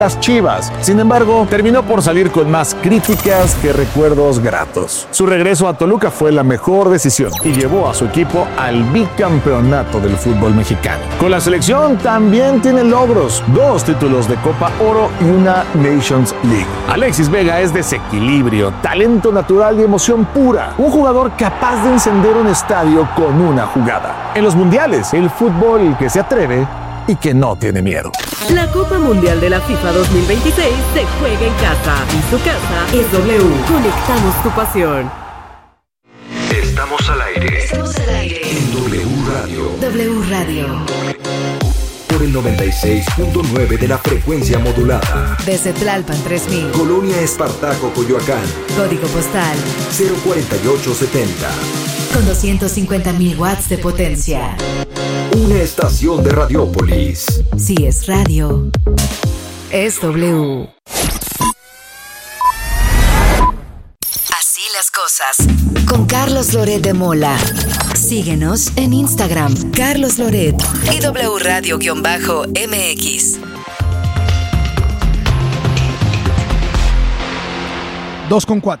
las Chivas. Sin embargo, terminó por salir con más críticas que recuerdos gratos. Su regreso a Toluca fue la mejor decisión y llevó a su equipo al bicampeonato del fútbol mexicano. Con la selección también tiene logros, 2 títulos de Copa Oro y una Nations League. Alexis Vega es desequilibrio, talento natural y emoción pura. Un jugador capaz de encender un estadio con una jugada. En los mundiales, el fútbol que se atreve y que no tiene miedo. La Copa Mundial de la FIFA 2026 se juega en casa y su casa es W. Conectamos tu pasión. Estamos al aire. En W Radio. W Radio. Por el 96.9 de la frecuencia modulada. Desde Tlalpan 3000. Colonia Espartaco, Coyoacán. Código postal 04870. Con 250.000 watts de potencia. Una estación de Radiópolis. Si es radio, es W. Así las cosas. Con Carlos Loret de Mola. Síguenos en Instagram, Carlos Loret y W Radio-MX. 2:04.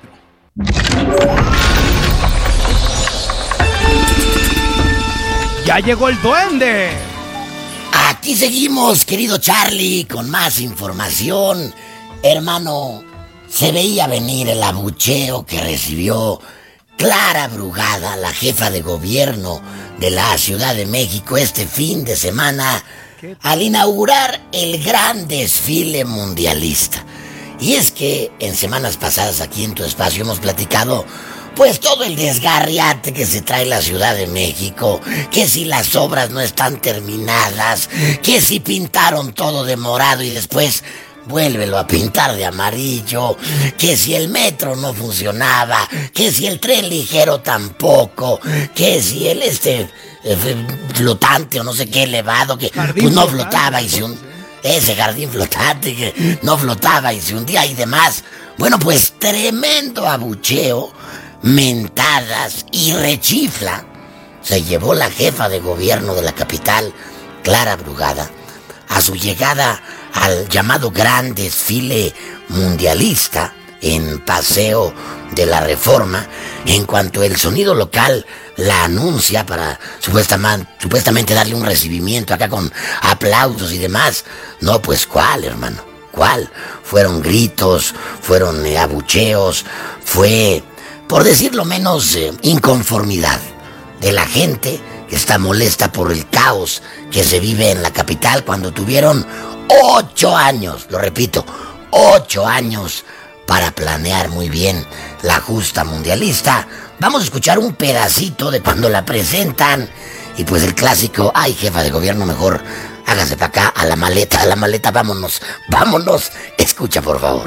¡Ya llegó el duende! Aquí seguimos, querido Charlie, con más información. Hermano, se veía venir el abucheo que recibió Clara Brugada, la jefa de gobierno de la Ciudad de México, este fin de semana, al inaugurar el gran desfile mundialista. Y es que en semanas pasadas aquí en tu espacio hemos platicado pues todo el desgarriate que se trae la Ciudad de México, que si las obras no están terminadas, que si pintaron todo de morado y después vuélvelo a pintar de amarillo, que si el metro no funcionaba, que si el tren ligero tampoco, que si el flotante o no sé qué elevado que pues no flotaba y se ese jardín flotante que no flotaba y se hundía y demás. Bueno, pues tremendo abucheo, mentadas y rechifla se llevó la jefa de gobierno de la capital, Clara Brugada, a su llegada al llamado gran desfile mundialista en Paseo de la Reforma, en cuanto el sonido local la anuncia para supuestamente darle un recibimiento acá con aplausos y demás. No, pues ¿cuál, hermano? ¿Cuál? Fueron gritos, fueron abucheos, fue, por decirlo menos, inconformidad de la gente que está molesta por el caos que se vive en la capital cuando tuvieron 8 años, lo repito, 8 años para planear muy bien la justa mundialista. Vamos a escuchar un pedacito de cuando la presentan y pues el clásico, ay jefa de gobierno, mejor hágase para acá a la maleta, vámonos, escucha por favor.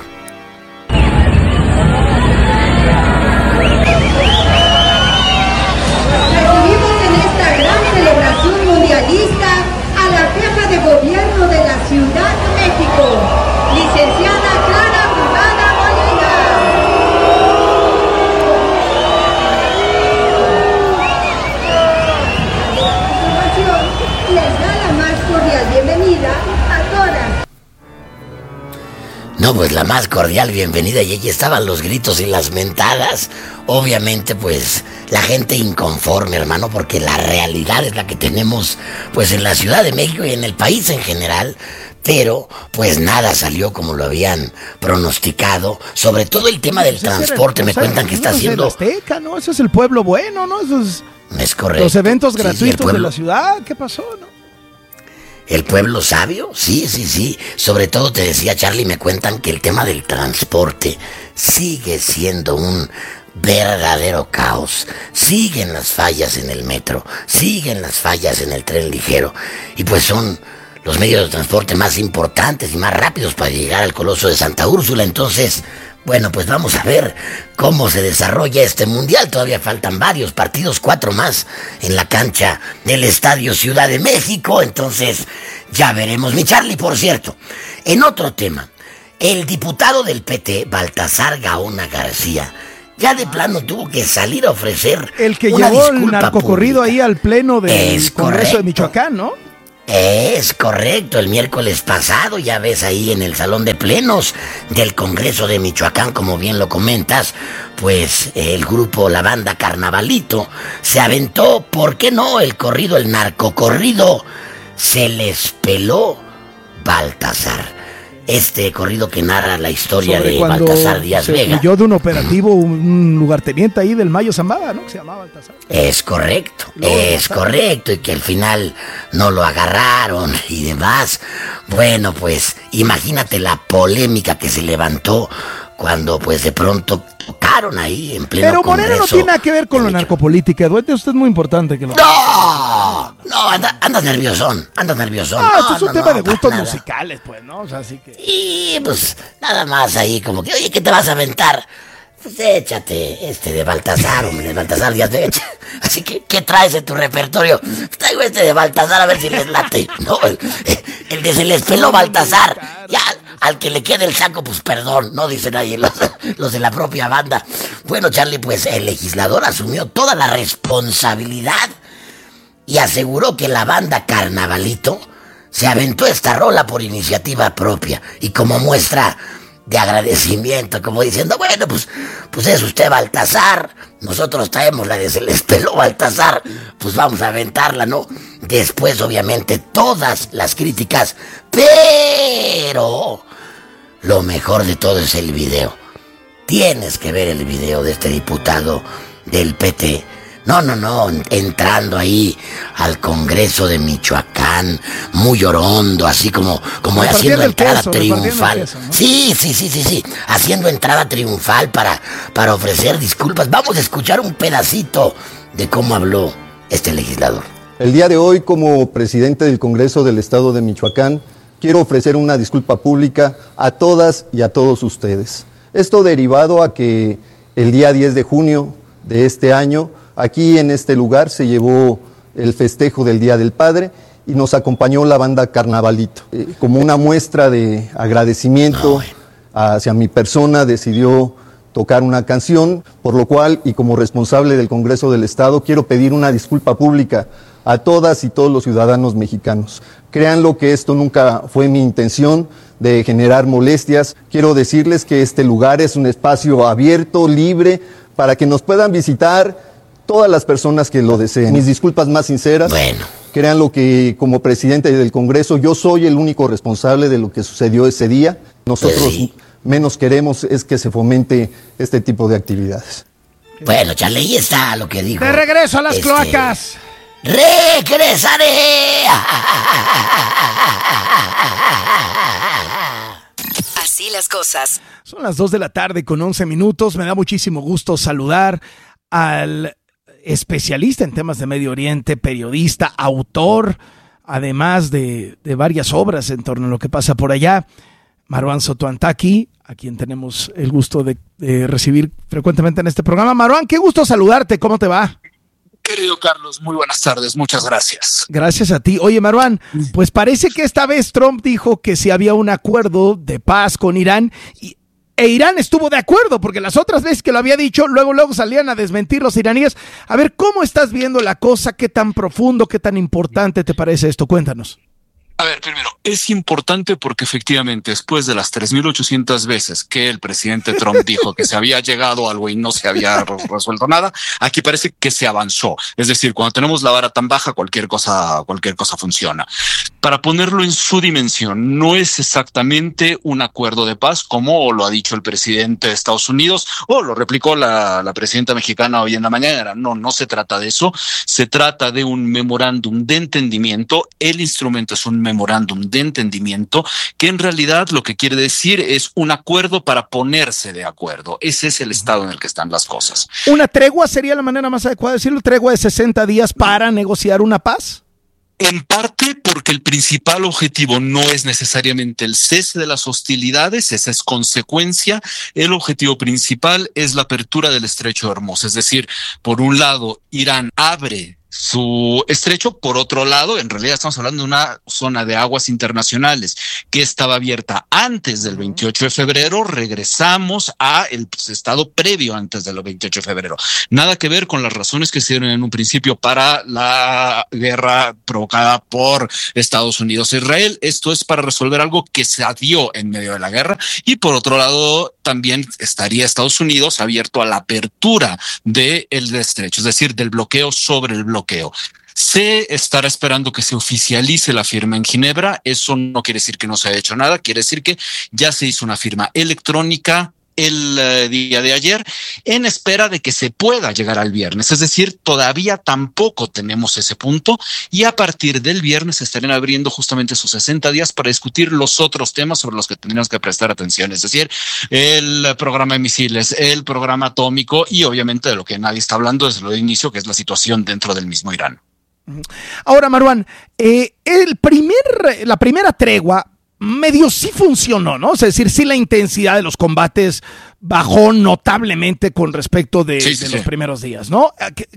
Recibimos en esta gran celebración mundialista a la jefa de gobierno de la Ciudad de México, licenciada Clara Brugada Molina. A continuación, les da la más cordial bienvenida a todas. No, pues la más cordial bienvenida, y allí estaban los gritos y las mentadas. Obviamente, pues, la gente inconforme, hermano, porque la realidad es la que tenemos, pues, en la Ciudad de México y en el país en general. Pero, pues, nada salió como lo habían pronosticado. Sobre todo el tema del transporte, me cuentan que está haciendo... Azteca, ¿no? Ese es el pueblo bueno, ¿no? Esos... Es correcto. Los eventos gratuitos pueblo... de la ciudad, ¿qué pasó, no? ¿El pueblo sabio? Sí. Sobre todo te decía Charlie, me cuentan que el tema del transporte sigue siendo un verdadero caos. Siguen las fallas en el metro, siguen las fallas en el tren ligero. Y pues son los medios de transporte más importantes y más rápidos para llegar al Coloso de Santa Úrsula. Entonces, bueno, pues vamos a ver cómo se desarrolla este mundial. Todavía faltan varios partidos, 4 más en la cancha del Estadio Ciudad de México. Entonces, ya veremos. Mi Charlie, por cierto, en otro tema, el diputado del PT, Baltasar Gaona García, ya de plano tuvo que salir a ofrecer el que una llevó el disculpa narcocorrido pública. ahí al pleno del Es Congreso correcto. de Michoacán, ¿no? Es correcto, el miércoles pasado, ya ves ahí en el Salón de Plenos del Congreso de Michoacán, como bien lo comentas, pues el grupo, la banda Carnavalito, se aventó, ¿por qué no?, el corrido, el narcocorrido, Se les peló Baltasar. Este corrido que narra la historia de Baltasar Díaz Vega. Huyó de un operativo, un lugarteniente ahí del Mayo Zambada, ¿no? Que se llamaba Baltasar. Es correcto, y que al final no lo agarraron y demás. Bueno, pues imagínate la polémica que se levantó cuando pues de pronto tocaron ahí en pleno Congreso. Pero Morena no tiene nada que ver con la narcopolítica, Duende, usted es muy importante que lo... No, andas nerviosón. Esto es un tema de gustos musicales, pues, ¿no? O sea, así que... Y pues nada más ahí como que, oye, ¿qué te vas a aventar? Pues échate de Baltasar, hombre, de Baltasar Díaz Vega. Así que, ¿qué traes en tu repertorio? Traigo de Baltasar a ver si les late. No, el de Se les peló Baltasar. Ya, al que le quede el saco, pues perdón, no dicen ahí los de la propia banda. Bueno, Charlie, pues el legislador asumió toda la responsabilidad y aseguró que la banda Carnavalito se aventó esta rola por iniciativa propia y como muestra de agradecimiento, como diciendo, bueno, pues es usted Baltasar, nosotros traemos la de Se les peló Baltasar, pues vamos a aventarla, ¿no? Después, obviamente, todas las críticas, pero lo mejor de todo es el video. Tienes que ver el video de este diputado del PT. No, entrando ahí al Congreso de Michoacán, muy orondo, así como haciendo entrada triunfal. Queso, ¿no? Sí, haciendo entrada triunfal para ofrecer disculpas. Vamos a escuchar un pedacito de cómo habló este legislador. El día de hoy, como presidente del Congreso del Estado de Michoacán, quiero ofrecer una disculpa pública a todas y a todos ustedes. Esto derivado a que el día 10 de junio de este año, aquí en este lugar se llevó el festejo del Día del Padre y nos acompañó la banda Carnavalito. Como una muestra de agradecimiento hacia mi persona, decidió tocar una canción, por lo cual, y como responsable del Congreso del Estado, quiero pedir una disculpa pública a todas y todos los ciudadanos mexicanos. Créanlo que esto nunca fue mi intención de generar molestias. Quiero decirles que este lugar es un espacio abierto, libre, para que nos puedan visitar todas las personas que lo deseen. Mis disculpas más sinceras. Bueno. Créanlo que como presidente del Congreso yo soy el único responsable de lo que sucedió ese día. Nosotros menos queremos es que se fomente este tipo de actividades. Bueno, Charlie, ahí está lo que dijo. De regreso a las cloacas. ¡Regresaré! Así las cosas. Son las 2 de la tarde con 11 minutos. Me da muchísimo gusto saludar al especialista en temas de Medio Oriente, periodista, autor, además de varias obras en torno a lo que pasa por allá, Marwan Sotoantaki, a quien tenemos el gusto de recibir frecuentemente en este programa. Marwan, qué gusto saludarte, ¿cómo te va? Querido Carlos, muy buenas tardes, muchas gracias. Gracias a ti. Oye, Marwan, pues parece que esta vez Trump dijo que si había un acuerdo de paz con Irán e Irán estuvo de acuerdo, porque las otras veces que lo había dicho, luego salían a desmentir los iraníes. A ver, ¿cómo estás viendo la cosa? ¿Qué tan profundo, qué tan importante te parece esto? Cuéntanos. A ver, primero, es importante porque efectivamente después de las 3.800 veces que el presidente Trump dijo que se había llegado a algo y no se había resuelto nada, aquí parece que se avanzó. Es decir, cuando tenemos la vara tan baja, cualquier cosa funciona. Para ponerlo en su dimensión, no es exactamente un acuerdo de paz como lo ha dicho el presidente de Estados Unidos o lo replicó la presidenta mexicana hoy en la mañana. No se trata de eso. Se trata de un memorándum de entendimiento. El instrumento es un memorándum de entendimiento que en realidad lo que quiere decir es un acuerdo para ponerse de acuerdo. Ese es el estado en el que están las cosas. ¿Una tregua sería la manera más adecuada de decirlo? ¿Tregua de 60 días para negociar una paz? En parte porque el principal objetivo no es necesariamente el cese de las hostilidades, esa es consecuencia. El objetivo principal es la apertura del Estrecho de Hormuz. Es decir, por un lado, Irán abre su estrecho. Por otro lado, en realidad estamos hablando de una zona de aguas internacionales que estaba abierta antes del 28 de febrero. Regresamos a el estado previo antes del 28 de febrero. Nada que ver con las razones que se dieron en un principio para la guerra provocada por Estados Unidos e Israel. Esto es para resolver algo que se dio en medio de la guerra. Y por otro lado, también estaría Estados Unidos abierto a la apertura del estrecho, es decir, del bloqueo sobre el bloqueo. Se estará esperando que se oficialice la firma en Ginebra. Eso no quiere decir que no se haya hecho nada, quiere decir que ya se hizo una firma electrónica el día de ayer en espera de que se pueda llegar al viernes. Es decir, todavía tampoco tenemos ese punto y a partir del viernes se estarán abriendo justamente esos 60 días para discutir los otros temas sobre los que tendríamos que prestar atención. Es decir, el programa de misiles, el programa atómico y obviamente de lo que nadie está hablando desde el inicio, que es la situación dentro del mismo Irán. Ahora, Marwan, la primera tregua medio sí funcionó, ¿no? Es decir, sí la intensidad de los combates bajó notablemente con respecto de los primeros días, ¿no?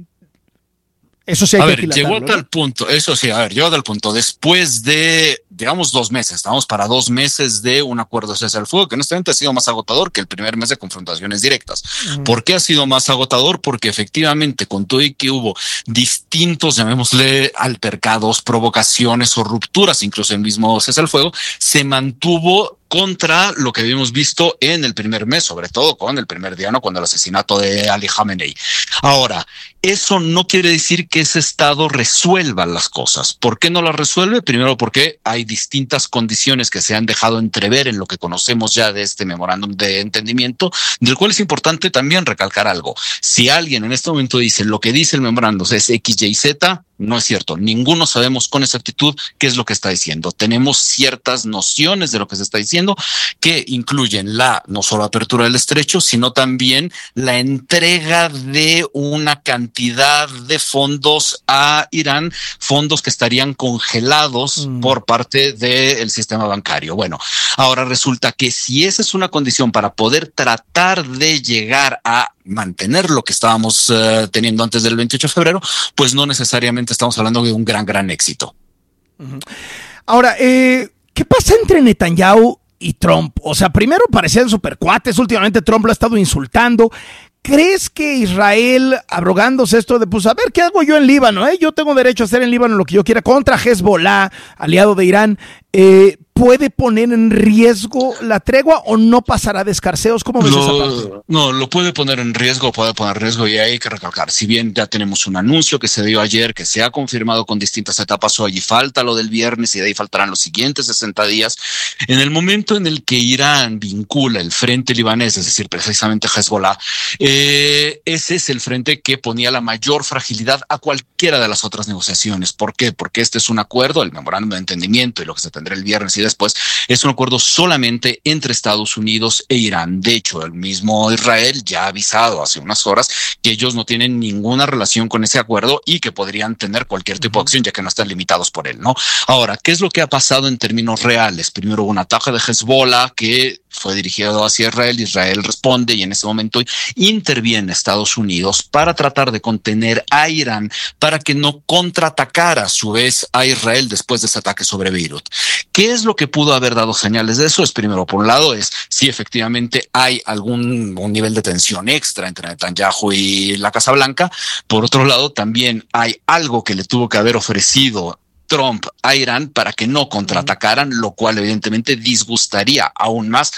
Eso sí hay que llegó a tal punto, llegó a tal punto, después de, digamos, 2 meses, estamos para 2 meses de un acuerdo de cese al fuego, que honestamente ha sido más agotador que el primer mes de confrontaciones directas. ¿Por qué ha sido más agotador? Porque efectivamente, con todo y que hubo distintos, llamémosle, altercados, provocaciones o rupturas, incluso en el mismo cese al fuego, se mantuvo contra lo que habíamos visto en el primer mes, sobre todo con el primer día, ¿no? Cuando el asesinato de Ali Khamenei. Ahora, eso no quiere decir que ese estado resuelva las cosas. ¿Por qué no las resuelve? Primero porque hay distintas condiciones que se han dejado entrever en lo que conocemos ya de este memorándum de entendimiento, del cual es importante también recalcar algo. Si alguien en este momento dice lo que dice el memorándum es X, Y, Z, no es cierto. Ninguno sabemos con exactitud qué es lo que está diciendo. Tenemos ciertas nociones de lo que se está diciendo que incluyen no solo apertura del estrecho, sino también la entrega de una cantidad de fondos a Irán, fondos que estarían congelados por parte del sistema bancario. Bueno, ahora resulta que si esa es una condición para poder tratar de llegar a mantener lo que estábamos teniendo antes del 28 de febrero, pues no necesariamente estamos hablando de un gran éxito. Ahora, ¿qué pasa entre Netanyahu y Trump? O sea, primero parecían supercuates, últimamente Trump lo ha estado insultando. ¿Crees que Israel, abrogándose esto de, pues a ver, ¿qué hago yo en Líbano? Yo tengo derecho a hacer en Líbano lo que yo quiera contra Hezbollah, aliado de Irán, puede poner en riesgo la tregua o no pasará de escarceos? ¿Cómo ves esa parte? No, lo puede poner en riesgo, y hay que recalcar, si bien ya tenemos un anuncio que se dio ayer, que se ha confirmado con distintas etapas hoy y falta lo del viernes y de ahí faltarán los siguientes 60 días, en el momento en el que Irán vincula el frente libanés, es decir, precisamente Hezbollah, ese es el frente que ponía la mayor fragilidad a cualquiera de las otras negociaciones. ¿Por qué? Porque este es un acuerdo, el memorándum de entendimiento y lo que se tendrá el viernes y después, es un acuerdo solamente entre Estados Unidos e Irán. De hecho, el mismo Israel ya ha avisado hace unas horas que ellos no tienen ninguna relación con ese acuerdo y que podrían tener cualquier tipo de acción ya que no están limitados por él, ¿no? Ahora, ¿qué es lo que ha pasado en términos reales? Primero hubo un ataque de Hezbollah que fue dirigido hacia Israel. Israel responde y en ese momento interviene Estados Unidos para tratar de contener a Irán para que no contraatacara a su vez a Israel después de ese ataque sobre Beirut. ¿Qué es lo que pudo haber dado señales de eso? Es primero, por un lado, es si efectivamente hay un nivel de tensión extra entre Netanyahu y la Casa Blanca. Por otro lado, también hay algo que le tuvo que haber ofrecido Trump a Irán para que no contraatacaran, lo cual evidentemente disgustaría aún más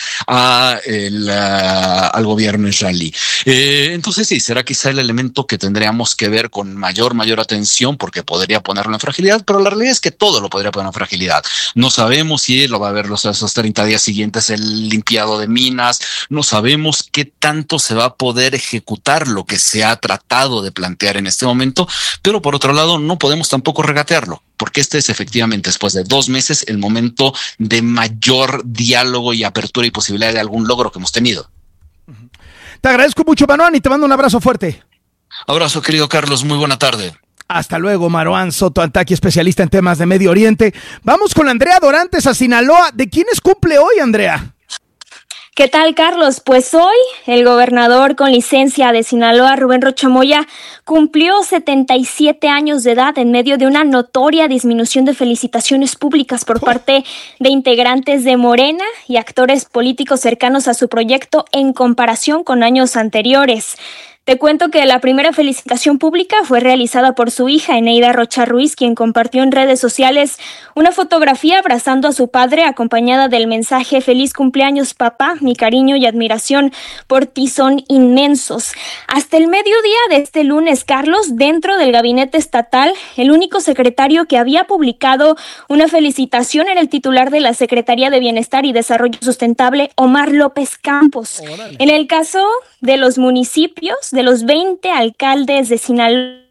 al gobierno israelí. Entonces sí, será quizá el elemento que tendríamos que ver con mayor atención, porque podría ponerlo en fragilidad, pero la realidad es que todo lo podría poner en fragilidad. No sabemos si lo va a haber esos 30 días siguientes el limpiado de minas, no sabemos qué tanto se va a poder ejecutar lo que se ha tratado de plantear en este momento, pero por otro lado no podemos tampoco regatearlo, porque este es efectivamente, después de 2 meses, el momento de mayor diálogo y apertura y posibilidad de algún logro que hemos tenido. Te agradezco mucho, Marwan, y te mando un abrazo fuerte. Abrazo, querido Carlos, muy buena tarde. Hasta luego, Marwan Soto Antaki, especialista en temas de Medio Oriente. Vamos con Andrea Dorantes a Sinaloa. ¿De quiénes cumple hoy, Andrea? ¿Qué tal, Carlos? Pues hoy el gobernador con licencia de Sinaloa, Rubén Rocha Moya, cumplió 77 años de edad en medio de una notoria disminución de felicitaciones públicas por parte de integrantes de Morena y actores políticos cercanos a su proyecto en comparación con años anteriores. Te cuento que la primera felicitación pública fue realizada por su hija, Eneida Rocha Ruiz, quien compartió en redes sociales una fotografía abrazando a su padre, acompañada del mensaje: feliz cumpleaños, papá, mi cariño y admiración por ti son inmensos. Hasta el mediodía de este lunes, Carlos, dentro del gabinete estatal, el único secretario que había publicado una felicitación era el titular de la Secretaría de Bienestar y Desarrollo Sustentable, Omar López Campos. ¡Órale! En el caso de los municipios, de los 20 alcaldes de Sinaloa,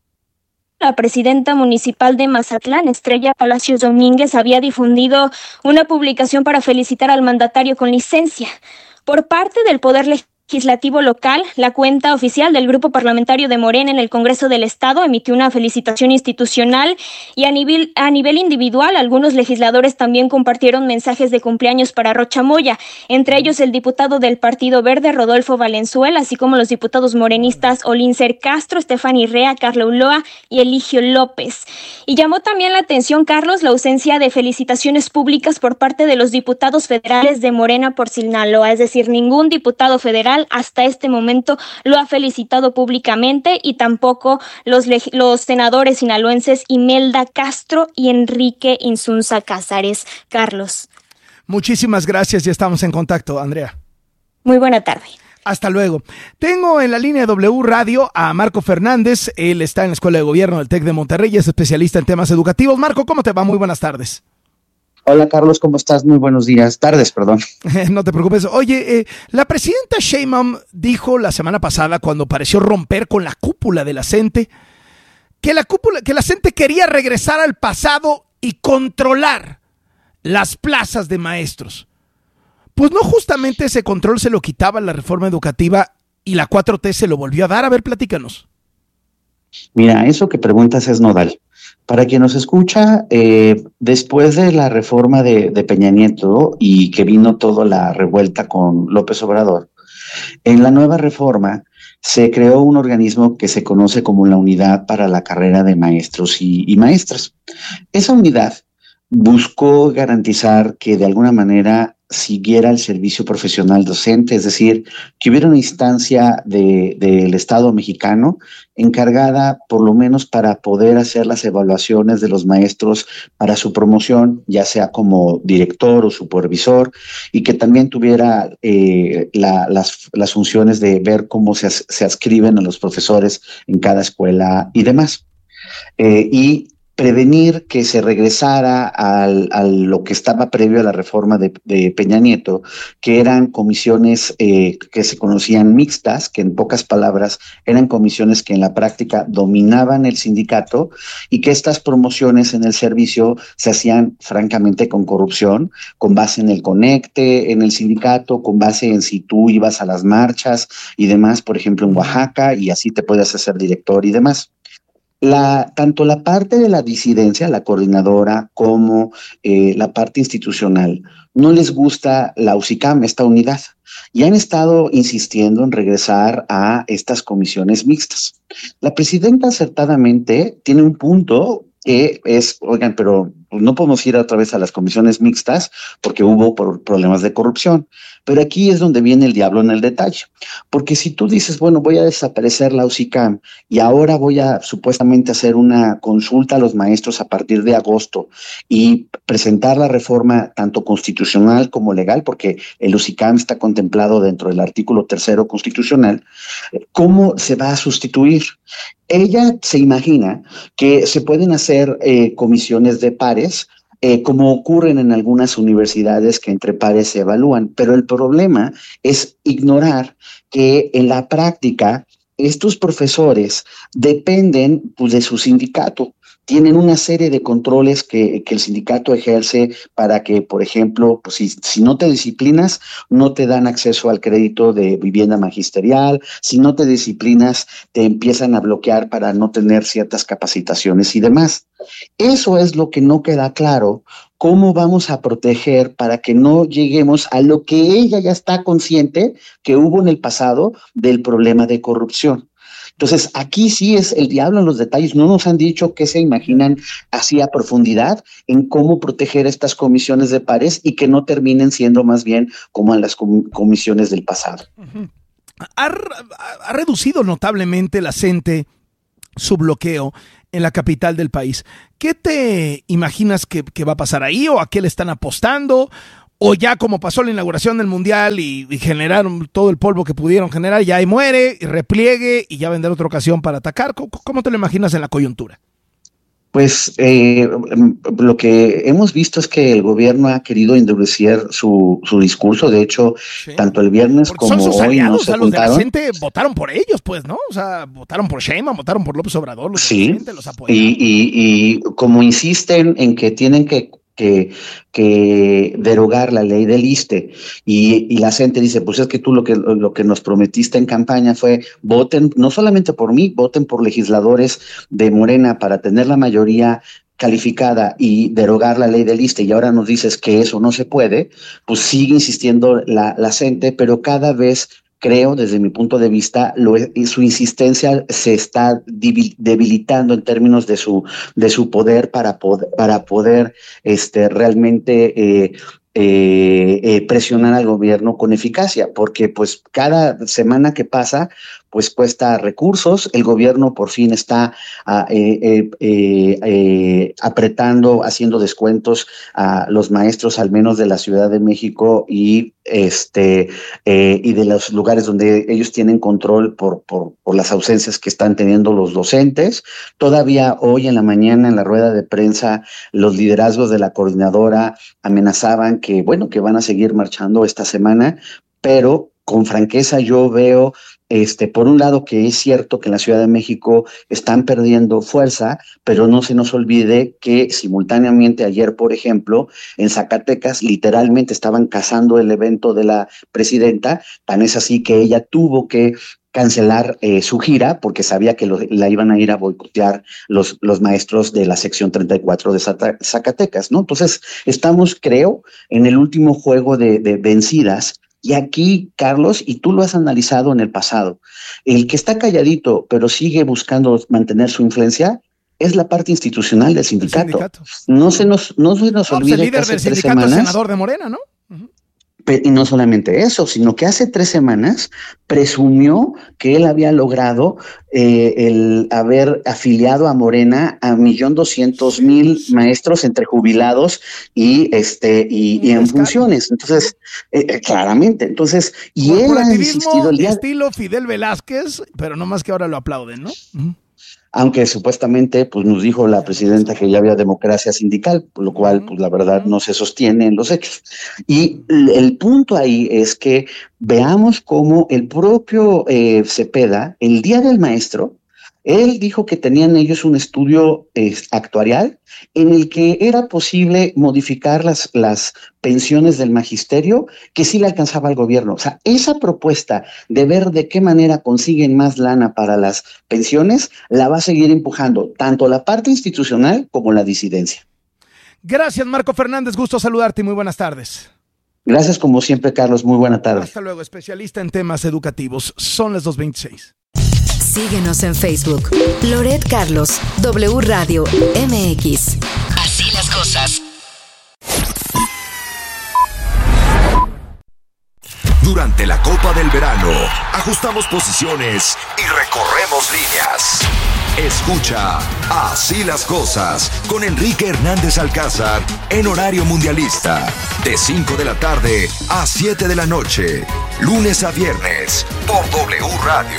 la presidenta municipal de Mazatlán, Estrella Palacios Domínguez, había difundido una publicación para felicitar al mandatario con licencia. Por parte del Poder Legislativo local, la cuenta oficial del Grupo Parlamentario de Morena en el Congreso del Estado emitió una felicitación institucional y a nivel individual, algunos legisladores también compartieron mensajes de cumpleaños para Rocha Moya, entre ellos el diputado del Partido Verde, Rodolfo Valenzuela, así como los diputados morenistas Olincer Castro, Estefany Rea, Carla Ulloa y Eligio López. Y llamó también la atención, Carlos, la ausencia de felicitaciones públicas por parte de los diputados federales de Morena por Sinaloa, es decir, ningún diputado federal hasta este momento lo ha felicitado públicamente, y tampoco los senadores sinaloenses Imelda Castro y Enrique Insunza Cázares. Carlos. Muchísimas gracias y estamos en contacto, Andrea. Muy buena tarde. Hasta luego. Tengo en la línea W Radio a Marco Fernández. Él está en la Escuela de Gobierno del TEC de Monterrey y es especialista en temas educativos. Marco, ¿cómo te va? Muy buenas tardes. Hola, Carlos, ¿cómo estás? Muy buenos días, tardes, perdón. No te preocupes. Oye, la presidenta Sheinbaum dijo la semana pasada, cuando pareció romper con la cúpula de la CENTE, que la CENTE quería regresar al pasado y controlar las plazas de maestros. Pues no, justamente ese control se lo quitaba la reforma educativa y la 4T se lo volvió a dar. A ver, platícanos. Mira, eso que preguntas es nodal. Para quien nos escucha, después de la reforma de Peña Nieto y que vino toda la revuelta con López Obrador, en la nueva reforma se creó un organismo que se conoce como la Unidad para la Carrera de Maestros y Maestras. Esa unidad buscó garantizar que de alguna manera siguiera el servicio profesional docente, es decir, que hubiera una instancia del Estado mexicano encargada por lo menos para poder hacer las evaluaciones de los maestros para su promoción, ya sea como director o supervisor, y que también tuviera las funciones de ver cómo se adscriben a los profesores en cada escuela y demás. Y prevenir que se regresara a lo que estaba previo a la reforma de Peña Nieto, que eran comisiones que se conocían mixtas, que en pocas palabras eran comisiones que en la práctica dominaban el sindicato, y que estas promociones en el servicio se hacían francamente con corrupción, con base en el conecte en el sindicato, con base en si tú ibas a las marchas y demás, por ejemplo en Oaxaca, y así te podías hacer director y demás. Tanto la parte de la disidencia, la coordinadora, como la parte institucional, no les gusta la UCICAM, esta unidad, y han estado insistiendo en regresar a estas comisiones mixtas. La presidenta acertadamente tiene un punto que es, oigan, pero no podemos ir otra vez a las comisiones mixtas porque hubo problemas de corrupción. Pero aquí es donde viene el diablo en el detalle. Porque si tú dices, bueno, voy a desaparecer la UCICAM y ahora voy a supuestamente hacer una consulta a los maestros a partir de agosto y presentar la reforma tanto constitucional como legal, porque el UCICAM está contemplado dentro del artículo 3º constitucional, ¿cómo se va a sustituir? Ella se imagina que se pueden hacer comisiones de pares, como ocurren en algunas universidades que entre pares se evalúan, pero el problema es ignorar que en la práctica estos profesores dependen pues, de su sindicato. Tienen una serie de controles que el sindicato ejerce para que, por ejemplo, pues si no te disciplinas, no te dan acceso al crédito de vivienda magisterial. Si no te disciplinas, te empiezan a bloquear para no tener ciertas capacitaciones y demás. Eso es lo que no queda claro ¿cómo vamos a proteger para que no lleguemos a lo que ella ya está consciente que hubo en el pasado del problema de corrupción? Entonces, aquí sí es el diablo en los detalles. No nos han dicho qué se imaginan así a profundidad en cómo proteger estas comisiones de pares y que no terminen siendo más bien como en las comisiones del pasado. Ha reducido notablemente la CENTE su bloqueo en la capital del país. ¿Qué te imaginas que va a pasar ahí, o a qué le están apostando? ¿O ya como pasó la inauguración del Mundial y generaron todo el polvo que pudieron generar, ya ahí muere y repliegue y ya vendrá otra ocasión para atacar? ¿Cómo te lo imaginas en la coyuntura? Pues lo que hemos visto es que el gobierno ha querido endurecer su discurso. De hecho, sí, tanto el viernes porque como hoy no se juntaron. Los de la gente votaron por ellos, pues, ¿no? O sea, votaron por Sheinbaum, votaron por López Obrador. Los sí, de la gente los apoyaron. Y como insisten en que tienen que derogar la ley del ISSSTE y la gente dice, pues es que tú lo que nos prometiste en campaña fue voten no solamente por mí, voten por legisladores de Morena para tener la mayoría calificada y derogar la ley del ISSSTE, y ahora nos dices que eso no se puede. Pues sigue insistiendo la gente, pero cada vez creo, desde mi punto de vista, su insistencia se está debilitando en términos de su poder para poder realmente presionar al gobierno con eficacia, porque pues cada semana que pasa pues cuesta recursos. El gobierno por fin está apretando, haciendo descuentos a los maestros, al menos de la Ciudad de México y de los lugares donde ellos tienen control por las ausencias que están teniendo los docentes. Todavía hoy en la mañana en la rueda de prensa los liderazgos de la coordinadora amenazaban que van a seguir marchando esta semana, pero con franqueza yo veo por un lado que es cierto que en la Ciudad de México están perdiendo fuerza, pero no se nos olvide que simultáneamente ayer, por ejemplo, en Zacatecas literalmente estaban cazando el evento de la presidenta, tan es así que ella tuvo que cancelar su gira porque sabía que la iban a ir a boicotear los maestros de la sección 34 de Zacatecas, ¿no? Entonces estamos, creo, en el último juego de vencidas. Y aquí, Carlos, y tú lo has analizado en el pasado, el que está calladito pero sigue buscando mantener su influencia es la parte institucional del sindicato. No se nos olvide el líder que hace del 3 sindicato semanas, es senador de Morena, ¿no? Uh-huh. Y no solamente eso, sino que hace 3 semanas presumió que él había logrado el haber afiliado a Morena a 1,200,000 maestros entre jubilados y en funciones. Entonces, claramente, entonces, y él ha insistido el día estilo Fidel Velázquez, pero no más que ahora lo aplauden, ¿no? Uh-huh. Aunque supuestamente pues nos dijo la presidenta que ya había democracia sindical, por lo cual pues la verdad no se sostiene en los hechos. Y el punto ahí es que veamos cómo el propio Cepeda, el día del maestro, él dijo que tenían ellos un estudio actuarial en el que era posible modificar las pensiones del magisterio, que sí le alcanzaba al gobierno. O sea, esa propuesta de ver de qué manera consiguen más lana para las pensiones, la va a seguir empujando tanto la parte institucional como la disidencia. Gracias, Marco Fernández. Gusto saludarte y muy buenas tardes. Gracias, como siempre, Carlos. Muy buena tarde. Hasta luego, especialista en temas educativos. Son las 2:26. Síguenos en Facebook. Loret Carlos, W Radio MX. Así las cosas. Durante la Copa del Verano, ajustamos posiciones y recorremos líneas. Escucha Así las cosas con Enrique Hernández Alcázar en horario mundialista. De 5 de la tarde a 7 de la noche. Lunes a viernes por W Radio.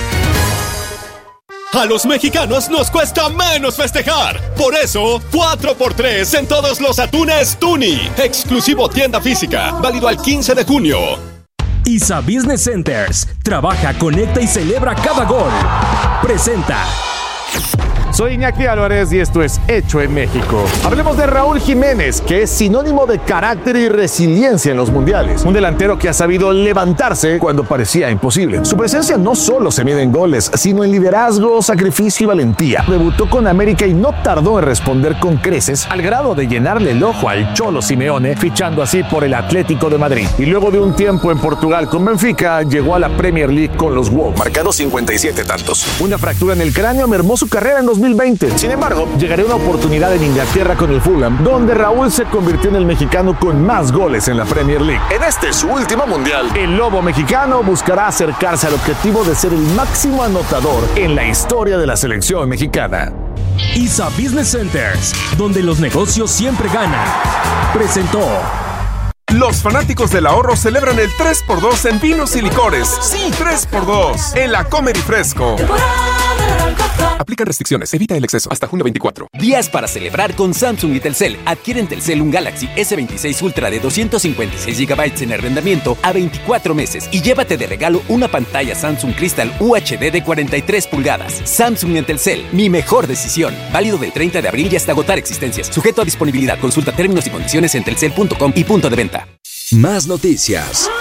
A los mexicanos nos cuesta menos festejar. Por eso, 4x3 en todos los atunes Tuni. Exclusivo tienda física, válido al 15 de junio. ISA Business Centers. Trabaja, conecta y celebra cada gol. Presenta. Soy Iñaki Álvarez y esto es Hecho en México. Hablemos de Raúl Jiménez, que es sinónimo de carácter y resiliencia en los mundiales. Un delantero que ha sabido levantarse cuando parecía imposible. Su presencia no solo se mide en goles, sino en liderazgo, sacrificio y valentía. Debutó con América y no tardó en responder con creces, al grado de llenarle el ojo al Cholo Simeone, fichando así por el Atlético de Madrid. Y luego de un tiempo en Portugal con Benfica, llegó a la Premier League con los Wolves, marcando 57 tantos. Una fractura en el cráneo mermó su carrera en 2020. Sin embargo, llegaría una oportunidad en Inglaterra con el Fulham, donde Raúl se convirtió en el mexicano con más goles en la Premier League. En este su último mundial, el Lobo mexicano buscará acercarse al objetivo de ser el máximo anotador en la historia de la selección mexicana. ISA Business Centers, donde los negocios siempre ganan. Presentó. Los fanáticos del ahorro celebran el 3x2 en vinos y licores. Sí, 3x2 en la Comer y Fresco. Aplican restricciones, evita el exceso. Hasta junio 24. Días para celebrar con Samsung y Telcel. Adquiere en Telcel un Galaxy S26 Ultra de 256 GB en arrendamiento a 24 meses y llévate de regalo una pantalla Samsung Crystal UHD de 43 pulgadas. Samsung y Telcel, mi mejor decisión. Válido del 30 de abril y hasta agotar existencias. Sujeto a disponibilidad. Consulta términos y condiciones en telcel.com y punto de venta. Más noticias.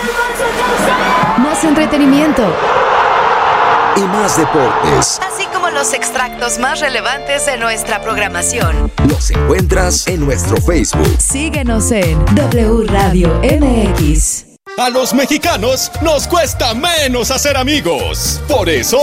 Más entretenimiento. Y más deportes. Así como los extractos más relevantes de nuestra programación. Los encuentras en nuestro Facebook. Síguenos en W Radio MX. A los mexicanos nos cuesta menos hacer amigos. Por eso,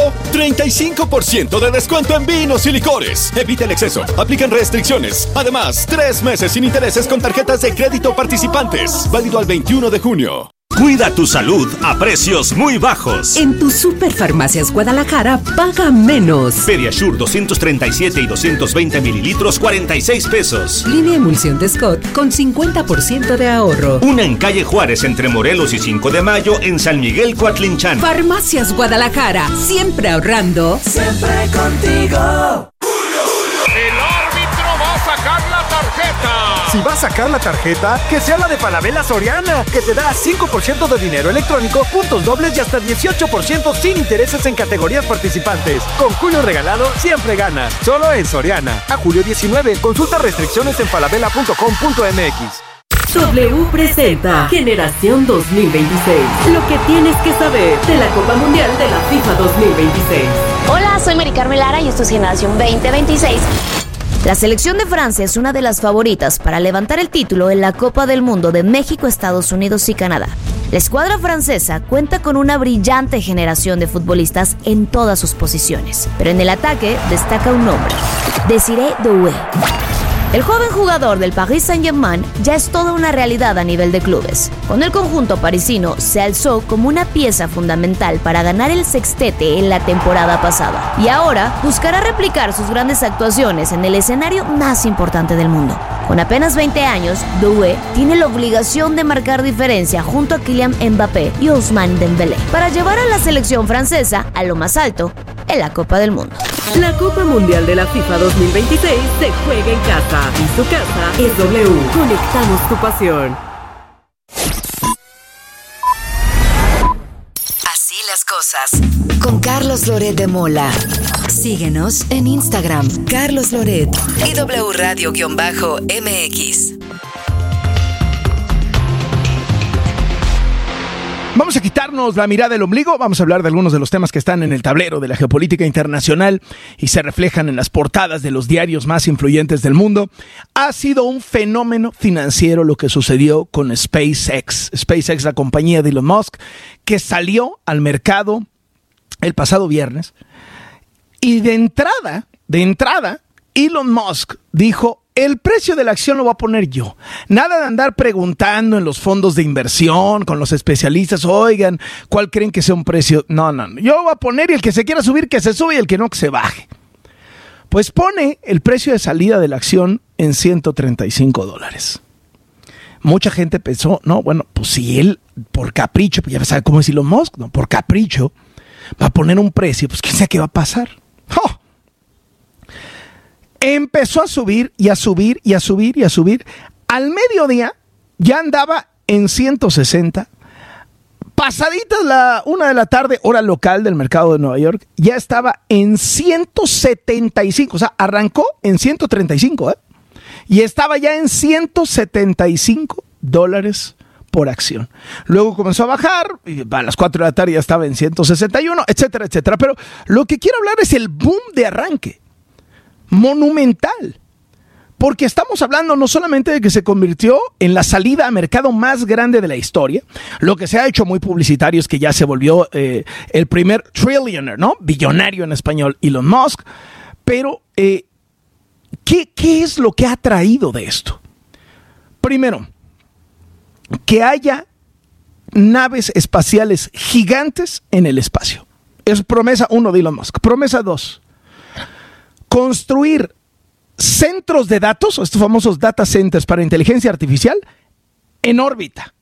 35% de descuento en vinos y licores. Evita el exceso. Aplican restricciones. Además, 3 meses sin intereses con tarjetas de crédito participantes. Válido al 21 de junio. Cuida tu salud a precios muy bajos. En tu Superfarmacias Guadalajara, paga menos. Pediasure 237 y 220 mililitros, 46 pesos. Línea emulsión de Scott con 50% de ahorro. Una en calle Juárez entre Morelos y 5 de Mayo en San Miguel, Coatlinchan. Farmacias Guadalajara, siempre ahorrando. Siempre contigo. El árbitro va a sacar la tarjeta. Si va a sacar la tarjeta, que sea la de Falabella Soriana, que te da 5% de dinero electrónico, puntos dobles y hasta 18% sin intereses en categorías participantes. Con Julio regalado, siempre ganas. Solo en Soriana. A julio 19. Consulta restricciones en falabella.com.mx. W presenta Generación 2026. Lo que tienes que saber de la Copa Mundial de la FIFA 2026. Hola, soy Mari Carmen Lara y esto es Generación 2026. La selección de Francia es una de las favoritas para levantar el título en la Copa del Mundo de México, Estados Unidos y Canadá. La escuadra francesa cuenta con una brillante generación de futbolistas en todas sus posiciones, pero en el ataque destaca un nombre: Désiré Doué. El joven jugador del Paris Saint-Germain ya es toda una realidad a nivel de clubes. Con el conjunto parisino se alzó como una pieza fundamental para ganar el sextete en la temporada pasada. Y ahora buscará replicar sus grandes actuaciones en el escenario más importante del mundo. Con apenas 20 años, Doué tiene la obligación de marcar diferencia junto a Kylian Mbappé y Ousmane Dembélé para llevar a la selección francesa a lo más alto en la Copa del Mundo. La Copa Mundial de la FIFA 2026 se juega en casa y su casa es W. Conectamos tu pasión. Así las cosas. Con Carlos Loret de Mola. Síguenos en Instagram, Carlos Loret y W Radio-MX. Vamos a quitarnos la mirada del ombligo, vamos a hablar de algunos de los temas que están en el tablero de la geopolítica internacional y se reflejan en las portadas de los diarios más influyentes del mundo. Ha sido un fenómeno financiero lo que sucedió con SpaceX. SpaceX, la compañía de Elon Musk, que salió al mercado el pasado viernes y de entrada, Elon Musk dijo: el precio de la acción lo voy a poner yo. Nada de andar preguntando en los fondos de inversión, con los especialistas, oigan, ¿cuál creen que sea un precio? No. Yo voy a poner y el que se quiera subir, que se sube y el que no, que se baje. Pues pone el precio de salida de la acción en $135. Mucha gente pensó, no, bueno, pues si él, por capricho, pues ya sabe cómo es Elon Musk, ¿no? Por capricho, va a poner un precio, pues quién sabe qué va a pasar. ¡Oh! Empezó a subir y a subir y a subir y a subir. Al mediodía ya andaba en 160. pasaditas la 1 de la tarde, hora local del mercado de Nueva York, ya estaba en 175, o sea, arrancó en 135, y estaba ya en $175 por acción. Luego comenzó a bajar, y a las 4 de la tarde ya estaba en 161, etcétera, etcétera. Pero lo que quiero hablar es el boom de arranque, monumental. Porque estamos hablando no solamente de que se convirtió en la salida a mercado más grande de la historia, lo que se ha hecho muy publicitario es que ya se volvió el primer trillionaire, ¿no? Billonario en español, Elon Musk. Pero, ¿qué es lo que ha traído de esto? Primero, que haya naves espaciales gigantes en el espacio. Es promesa 1 de Elon Musk. Promesa 2, construir centros de datos, estos famosos data centers para inteligencia artificial, en órbita.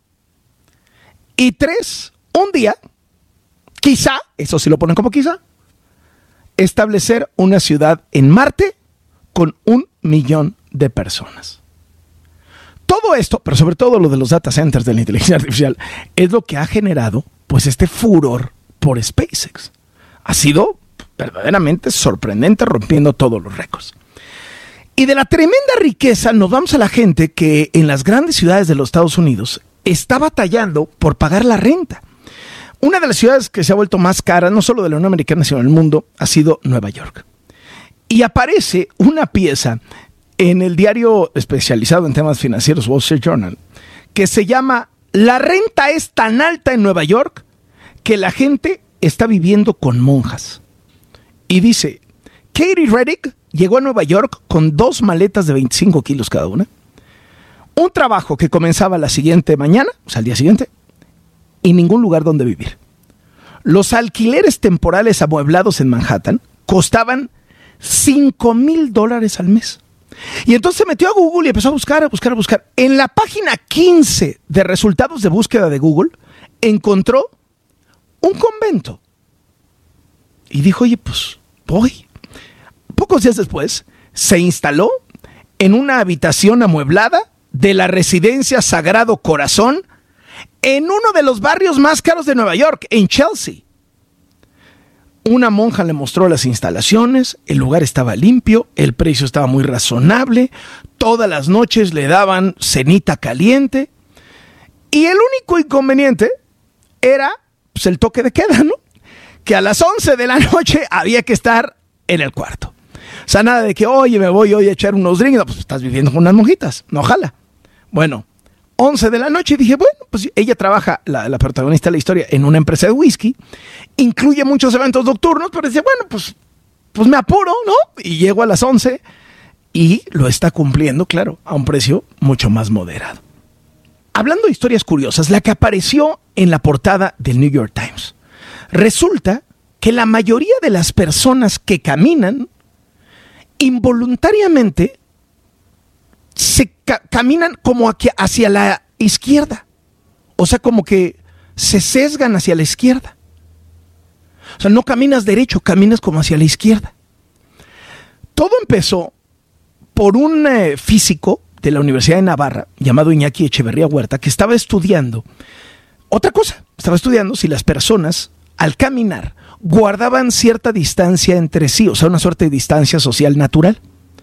Y 3, un día, quizá, eso sí lo ponen como quizá, establecer una ciudad en Marte con 1 millón de personas. Todo esto, pero sobre todo lo de los data centers de la inteligencia artificial, es lo que ha generado pues este furor por SpaceX. Ha sido verdaderamente sorprendente, rompiendo todos los récords. Y de la tremenda riqueza nos vamos a la gente que en las grandes ciudades de los Estados Unidos está batallando por pagar la renta. Una de las ciudades que se ha vuelto más cara, no solo de la Unión Americana, sino del mundo, ha sido Nueva York. Y aparece una pieza en el diario especializado en temas financieros, Wall Street Journal, que se llama "La renta es tan alta en Nueva York que la gente está viviendo con monjas". Y dice, Katie Reddick llegó a Nueva York con 2 maletas de 25 kilos cada una, un trabajo que comenzaba la siguiente mañana, o sea, al día siguiente, y ningún lugar donde vivir. Los alquileres temporales amueblados en Manhattan costaban $5,000 al mes. Y entonces se metió a Google y empezó a buscar. En la página 15 de resultados de búsqueda de Google, encontró un convento. Y dijo, oye, pues voy. Pocos días después, se instaló en una habitación amueblada de la residencia Sagrado Corazón en uno de los barrios más caros de Nueva York, en Chelsea. Una monja le mostró las instalaciones, el lugar estaba limpio, el precio estaba muy razonable, todas las noches le daban cenita caliente, y el único inconveniente era pues, el toque de queda, ¿no? Que a las 11 de la noche había que estar en el cuarto. O sea, nada de que, oye, me voy hoy a echar unos drinks. No, pues estás viviendo con unas monjitas. No, ojalá. Bueno, 11 de la noche y dije, bueno, pues ella trabaja, la protagonista de la historia, en una empresa de whisky. Incluye muchos eventos nocturnos, pero dice, bueno, pues me apuro, ¿no? Y llego a las 11 y lo está cumpliendo, claro, a un precio mucho más moderado. Hablando de historias curiosas, la que apareció en la portada del New York Times. Resulta que la mayoría de las personas que caminan involuntariamente se caminan como hacia la izquierda. O sea, como que se sesgan hacia la izquierda. O sea, no caminas derecho, caminas como hacia la izquierda. Todo empezó por un físico de la Universidad de Navarra, llamado Iñaki Echeverría Huerta, que estaba estudiando otra cosa. Estaba estudiando si las personas, al caminar, guardaban cierta distancia entre sí, o sea, una suerte de distancia social natural.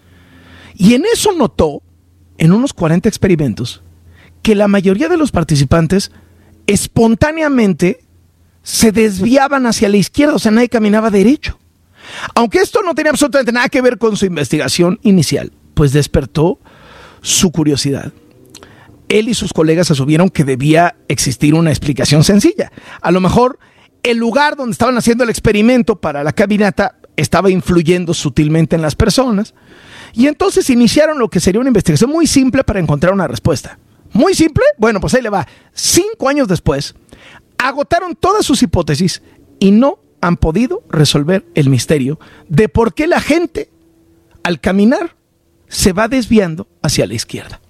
Y en eso notó, en unos 40 experimentos, que la mayoría de los participantes espontáneamente se desviaban hacia la izquierda, o sea, nadie caminaba derecho. Aunque esto no tenía absolutamente nada que ver con su investigación inicial, pues despertó su curiosidad. Él y sus colegas asumieron que debía existir una explicación sencilla. A lo mejor el lugar donde estaban haciendo el experimento para la caminata estaba influyendo sutilmente en las personas. Y entonces iniciaron lo que sería una investigación muy simple para encontrar una respuesta. ¿Muy simple? Bueno, pues ahí le va. 5 años después, agotaron todas sus hipótesis y no han podido resolver el misterio de por qué la gente, al caminar, se va desviando hacia la izquierda.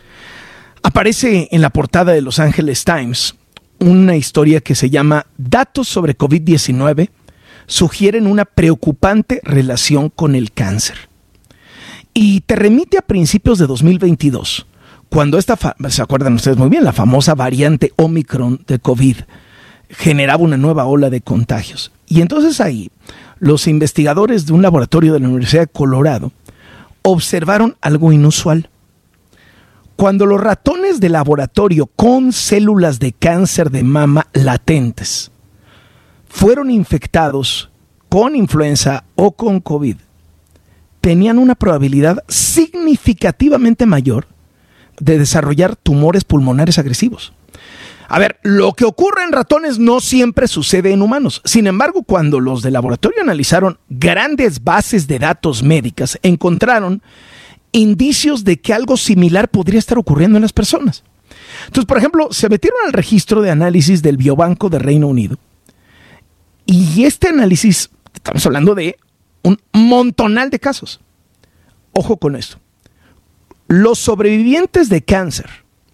Aparece en la portada de Los Angeles Times una historia que se llama "Datos sobre COVID-19 sugieren una preocupante relación con el cáncer". Y te remite a principios de 2022, cuando se acuerdan ustedes muy bien, la famosa variante Omicron de COVID generaba una nueva ola de contagios. Y entonces ahí, los investigadores de un laboratorio de la Universidad de Colorado observaron algo inusual. Cuando los ratones de laboratorio con células de cáncer de mama latentes fueron infectados con influenza o con COVID, tenían una probabilidad significativamente mayor de desarrollar tumores pulmonares agresivos. A ver, lo que ocurre en ratones no siempre sucede en humanos. Sin embargo, cuando los de laboratorio analizaron grandes bases de datos médicas, encontraron indicios de que algo similar podría estar ocurriendo en las personas. Entonces, por ejemplo, se metieron al registro de análisis del Biobanco de Reino Unido. Y este análisis, estamos hablando de un montonal de casos. Ojo con esto. Los sobrevivientes de cáncer,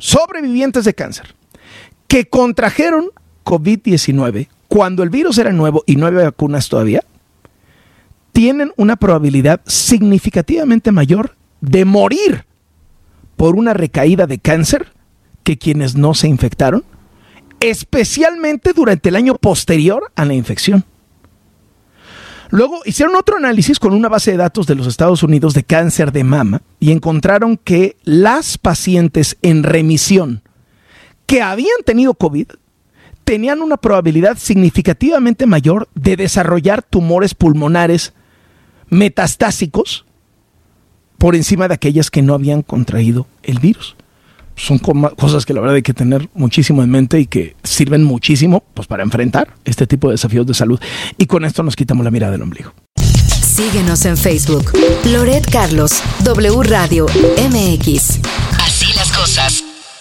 que contrajeron COVID-19 cuando el virus era nuevo y no había vacunas todavía, tienen una probabilidad significativamente mayor de morir por una recaída de cáncer que quienes no se infectaron, especialmente durante el año posterior a la infección. Luego hicieron otro análisis con una base de datos de los Estados Unidos de cáncer de mama y encontraron que las pacientes en remisión que habían tenido COVID tenían una probabilidad significativamente mayor de desarrollar tumores pulmonares metastásicos por encima de aquellas que no habían contraído el virus. Son cosas que la verdad hay que tener muchísimo en mente y que sirven muchísimo pues, para enfrentar este tipo de desafíos de salud. Y con esto nos quitamos la mirada del ombligo. Síguenos en Facebook. Loret Carlos, W Radio MX. Así las cosas.